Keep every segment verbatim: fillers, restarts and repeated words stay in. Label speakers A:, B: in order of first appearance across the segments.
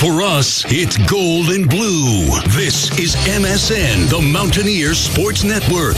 A: For us, it's gold and blue. This is M S N, the Mountaineers Sports Network.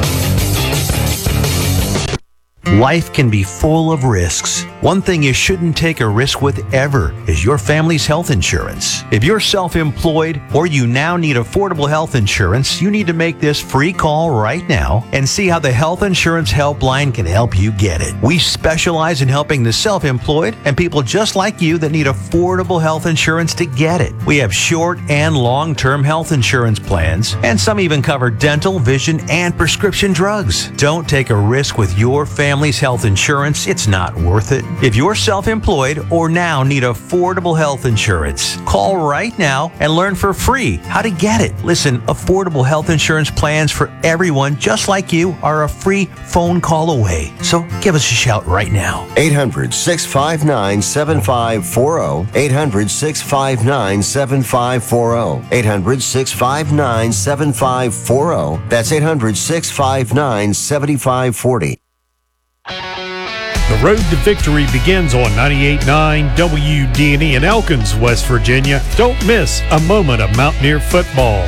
B: Life can be full of risks. One thing you shouldn't take a risk with ever is your family's health insurance. If you're self-employed or you now need affordable health insurance, you need to make this free call right now and see how the Health Insurance Helpline can help you get it. We specialize in helping the self-employed and people just like you that need affordable health insurance to get it. We have short and long-term health insurance plans, and some even cover dental, vision, and prescription drugs. Don't take a risk with your family Family's health insurance. It's not worth it. If you're self-employed or now need affordable health insurance, call right now and learn for free how to get it. Listen, affordable health insurance plans for everyone just like you are a free phone call away. So give us a shout right now.
C: eight hundred, six five nine, seven five four zero. eight hundred, six five nine, seven five four zero. eight hundred, six five nine, seven five four zero. That's eight hundred, six five nine, seven five four zero.
D: The road to victory begins on ninety-eight point nine W D and E in Elkins, West Virginia. Don't miss a moment of Mountaineer football.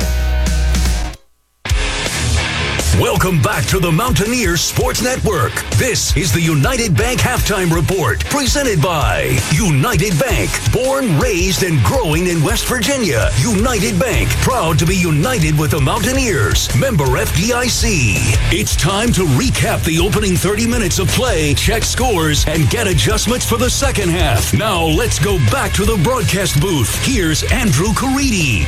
A: Welcome back to the Mountaineers Sports Network. This is the United Bank Halftime Report, presented by United Bank. Born, raised, and growing in West Virginia, United Bank, proud to be united with the Mountaineers. Member F D I C. It's time to recap the opening thirty minutes of play, check scores, and get adjustments for the second half. Now let's go back to the broadcast booth. Here's Andrew Caridi.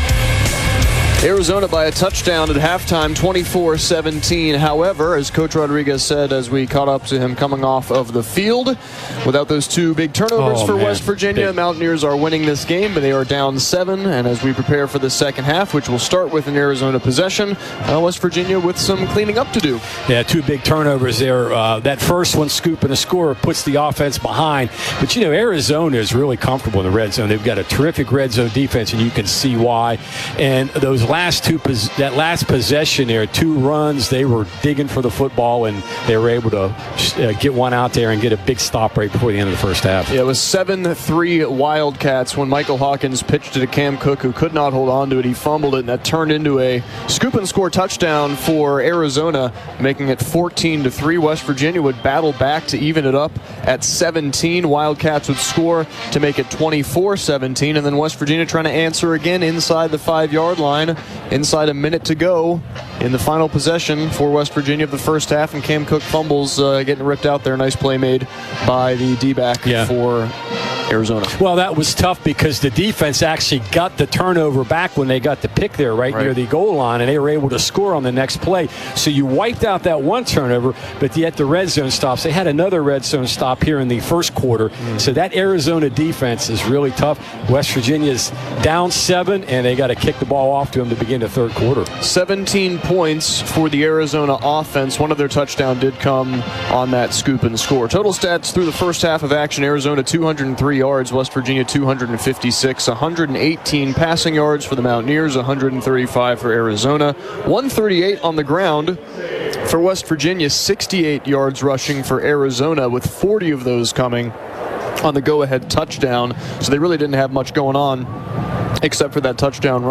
E: Arizona by a touchdown at halftime, twenty-four seventeen. However, as Coach Rodriguez said as we caught up to him coming off of the field, without those two big turnovers
D: oh,
E: for
D: man.
E: West Virginia, the Mountaineers are winning this game, but they are down seven. And as we prepare for the second half, which will start with an Arizona possession, uh, West Virginia with some cleaning up to do.
F: Yeah, two big turnovers there. Uh, that first one, scoop and a score, puts the offense behind. But, you know, Arizona is really comfortable in the red zone. They've got a terrific red zone defense, and you can see why. And those last two, that last possession there, two runs, they were digging for the football, and they were able to uh, get one out there and get a big stop right before the end of the first half.
E: Yeah, it was seven three Wildcats when Michael Hawkins pitched it to Cam Cook, who could not hold on to it. He fumbled it, and that turned into a scoop and score touchdown for Arizona, making it fourteen to three. West Virginia would battle back to even it up at seventeen. Wildcats would score to make it twenty-four seventeen, and then West Virginia trying to answer again inside the five-yard line. Inside a minute to go in the final possession for West Virginia of the first half, and Cam Cook fumbles, uh, getting ripped out there. Nice play made by the D-back yeah. for Arizona.
F: Well, that was tough because the defense actually got the turnover back when they got the pick there right, right near the goal line, and they were able to score on the next play. So you wiped out that one turnover, but yet the red zone stops. They had another red zone stop here in the first quarter. Mm. So that Arizona defense is really tough. West Virginia's down seven, and they got to kick the ball off to them to begin the third quarter.
E: seventeen points for the Arizona offense. One of their touchdowns did come on that scoop and score. Total stats through the first half of action: Arizona two hundred three yards, West Virginia two hundred fifty-six, one hundred eighteen passing yards for the Mountaineers, one hundred thirty-five for Arizona, one thirty-eight on the ground for West Virginia, sixty-eight yards rushing for Arizona, with forty of those coming on the go-ahead touchdown. So they really didn't have much going on except for that touchdown run.